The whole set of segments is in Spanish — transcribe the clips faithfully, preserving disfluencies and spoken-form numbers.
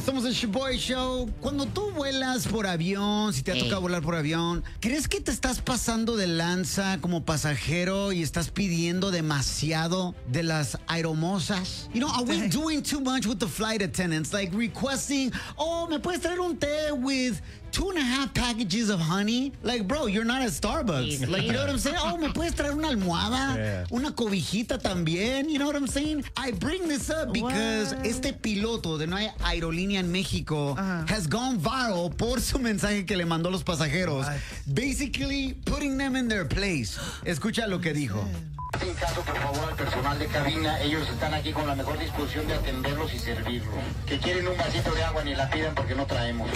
Somos el Shoboy Show. Cuando tú vuelas por avión, si te ha Ey. tocado volar por avión, ¿crees que te estás pasando de lanza como pasajero y estás pidiendo demasiado de las aeromosas? You know, are we doing too much with the flight attendants? Like requesting, oh, ¿me puedes traer un té with two and a half packages of honey? Like, bro, you're not at Starbucks. Sí, Like, you know what I'm saying? Oh, ¿me puedes traer una almohada? Yeah. Una cobijita también. You know what I'm saying? I bring this up because What? este piloto de una aerolínea en México has gone viral por su mensaje que le mandó a los pasajeros. Basically, putting them in their place. Escucha lo que dijo. En caso, por favor, al personal de cabina, ellos están aquí con la mejor disposición de atenderlos y servirlos. Que quieren un vasito de agua, ni la pidan porque no traemos.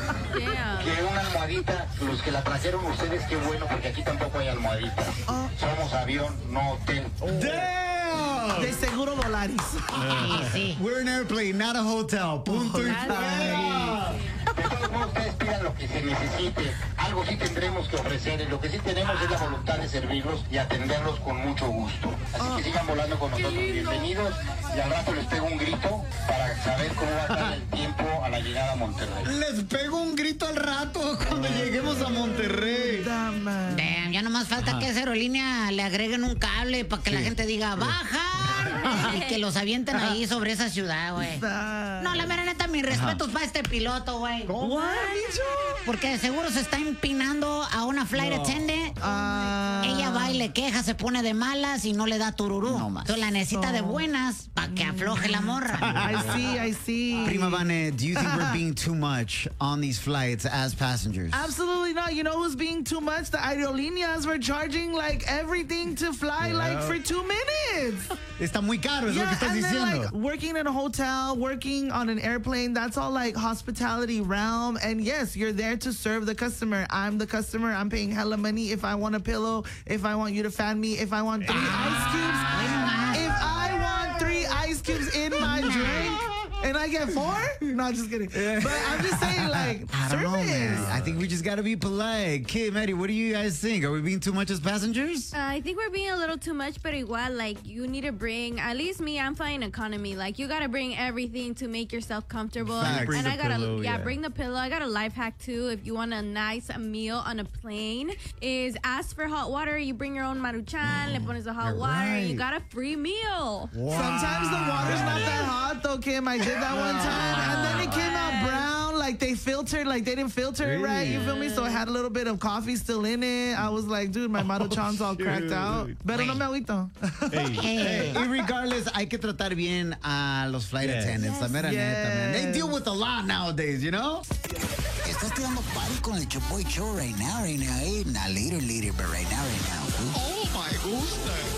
Que una almohadita, los que la trajeron ustedes, qué bueno, porque aquí tampoco hay almohadita. Somos avión, no hotel. Damn! De seguro Volaris. Sí, sí. We're an airplane, not a hotel. Punto y fuera. De todos modos, ustedes pidan lo que se necesite. Algo sí tendremos que ofrecerles. Lo que sí tenemos es la voluntad de servirlos y atenderlos con mucho gusto. Así que sigan volando con nosotros. Bienvenidos. Y al rato les pego un grito para saber cómo va a estar el tiempo a la llegada a Monterrey. Les pego un grito al rato cuando lleguemos a Monterrey. Damn, man. Damn, ya nomás falta que a esa aerolínea le agreguen un cable para que la gente diga, ¡bajan! Y que los avienten ahí sobre esa ciudad, güey. No, la mera neta, mis respetos para este piloto, güey. What, bicho? Porque de seguro se está empinando a una flight attendant. Ah. Ella va y le queja, se pone de malas y no le da tururú. No más. Entonces la necesita de buenas para que afloje la morra. I see, I see. Prima Vane, do you think we're being too much on these flights as passengers? Absolutely not. You know who's being too much? The aerolíneas were charging like everything to fly like for two minutes. Está muy caro, es lo que estás and then diciendo. like working in a hotel, working on an airplane, that's all like hospitality realm. And yes, you're there to serve the customer. I'm the customer. I'm paying hella money if I want a pillow, if I want you to fan me, if I want three ice cubes. If I want three ice cubes in my drink and I get four? No, I'm just kidding. But I'm just saying, like, I don't know, service. man. I think we just got to be polite. Kid, Maddie, what do you guys think? Are we being too much as passengers? Uh, I think we're being a little too much, but igual, like, you need to bring, at least me, I'm flying economy. Like, you gotta bring everything to make yourself comfortable. Facts. Bring and the I gotta, pillow, yeah, yeah. bring the pillow. I got a life hack too. If you want a nice meal on a plane, is ask for hot water. You bring your own maruchan, le pones the hot You're water, right. you got a free meal. Sometimes the water's not that hot though, Kim. I did that one time. And then it came out brown, like they filtered, like they didn't filter it right, you feel me? So it had a little bit of coffee still in it. I was like, dude, my maruchan's all cracked out. Pero no me agüito. Hey, y regardless, hay que tratar bien a los flight Yes. attendants. La mera neta, man. They deal with a lot nowadays, you know? Estás tirando party con el Shoboy Show right now, right now, eh? Not later, later, but right now, right now. Oh, my gusta.